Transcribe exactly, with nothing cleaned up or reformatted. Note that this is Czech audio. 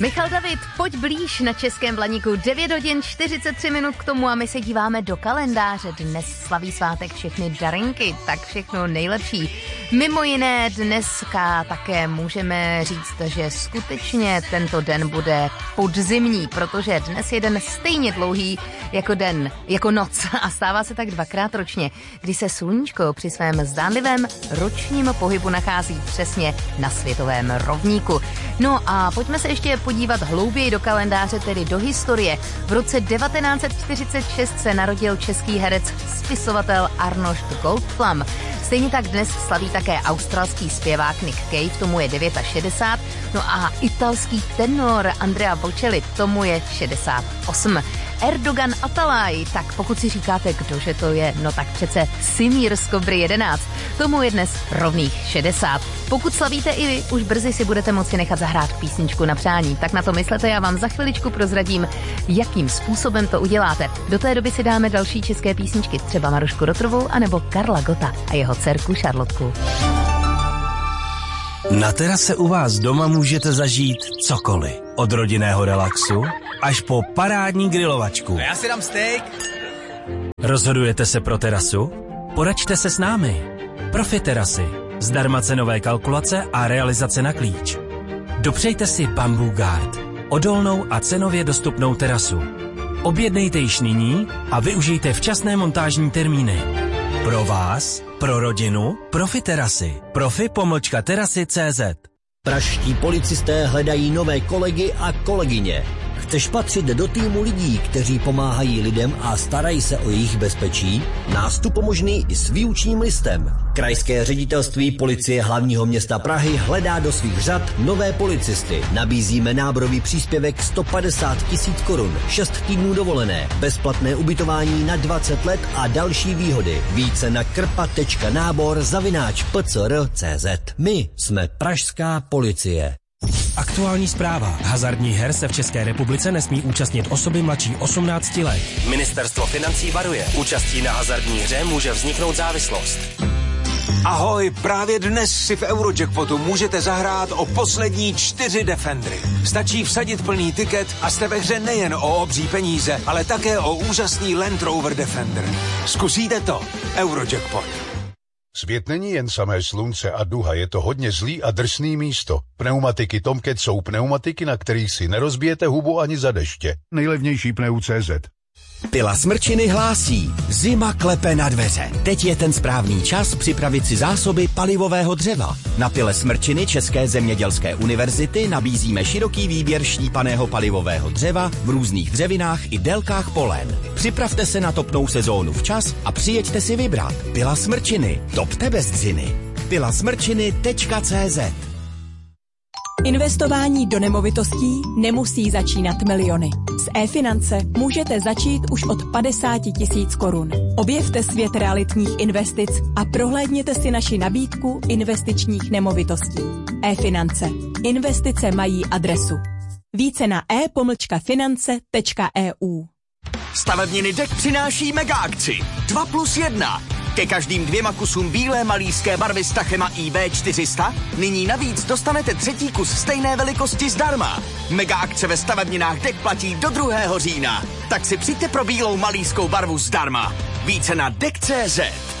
Michal David, pojď blíž na Českém Blaníku. devět hodin čtyřicet tři minut k tomu a my se díváme do kalendáře. Dnes slaví svátek všechny Darinky, tak všechno nejlepší. Mimo jiné dneska také můžeme říct, že skutečně tento den bude podzimní, protože dnes je den stejně dlouhý jako den, jako noc a stává se tak dvakrát ročně, kdy se sluníčko při svém zdánlivém ročním pohybu nachází přesně na světovém rovníku. No a pojďme se ještě podívat hlouběji do kalendáře, tedy do historie. V roce devatenáct set čtyřicet šest se narodil český herec, spisovatel Arnošt Goldflam. Stejně tak dnes slaví také australský zpěvák Nick Cave, tomu je šedesát devět, no a italský tenor Andrea Bocelli, tomu je šedesát osm. Erdogan Atalay, tak pokud si říkáte, kdože to je, no tak přece Simír z Kobry jedenáct, tomu je dnes rovných šedesát. Pokud slavíte i vy, už brzy si budete moci nechat zahrát písničku na přání, tak na to myslete, já vám za chviličku prozradím, jakým způsobem to uděláte. Do té doby si dáme další české písničky, třeba Marušku Rotrovou anebo Karla Gota a jeho dcerku Šarlotku. Na terase u vás doma můžete zažít cokoliv. Od rodinného relaxu až po parádní grilovačku. Já si dám steak. Rozhodujete se pro terasu? Poraďte se s námi. Profi terasy. Zdarma cenové kalkulace a realizace na klíč. Dopřejte si Bamboo Guard. Odolnou a cenově dostupnou terasu. Objednejte již nyní a využijte včasné montážní termíny. Pro vás, pro rodinu, Profi terasy. Profi pomlčka terasy tečka cé zet. Pražští policisté hledají nové kolegy a kolegyně. Chceš patřit do týmu lidí, kteří pomáhají lidem a starají se o jejich bezpečí? Nástup možný i s výučním listem. Krajské ředitelství policie hlavního města Prahy hledá do svých řad nové policisty. Nabízíme náborový příspěvek sto padesát tisíc korun, šest týdnů dovolené, bezplatné ubytování na dvacet let a další výhody. Více na krpa tečka nábor zavináč p c r tečka cé zet. My jsme pražská policie. Aktuální zpráva. Hazardních her se v České republice nesmí účastnit osoby mladší osmnácti let. Ministerstvo financí varuje. Účastí na hazardní hře může vzniknout závislost. Ahoj, právě dnes si v Eurojackpotu můžete zahrát o poslední čtyři Defendery. Stačí vsadit plný tiket a jste ve hře nejen o obří peníze, ale také o úžasný Land Rover Defender. Zkusíte to. Eurojackpot. Svět není jen samé slunce a duha, je to hodně zlý a drsný místo. Pneumatiky Tomcat jsou pneumatiky, na kterých si nerozbijete hubu ani za deště. Nejlevnější pneu tečka cé zet. Pila Smrčiny hlásí. Zima klepe na dveře. Teď je ten správný čas připravit si zásoby palivového dřeva. Na Pile Smrčiny České zemědělské univerzity nabízíme široký výběr štípaného palivového dřeva v různých dřevinách i délkách polen. Připravte se na topnou sezónu včas a přijeďte si vybrat. Pila Smrčiny. Topte bez dřiny. pila smrčiny tečka cé zet. Investování do nemovitostí nemusí začínat miliony. S e-finance můžete začít už od padesát tisíc korun. Objevte svět realitních investic a prohlédněte si naši nabídku investičních nemovitostí. E-finance. Investice mají adresu. Více na e pomlčka finance tečka e u. Stavebniny D E K přináší mega akci dva plus jedna. Ke každým dvěma kusům bílé malířské barvy s Tachema I B čtyři sta nyní navíc dostanete třetí kus stejné velikosti zdarma. Mega akce ve stavebninách D E K platí do druhého října. Tak si přijďte pro bílou malířskou barvu zdarma. Více na D E K tečka cé zet.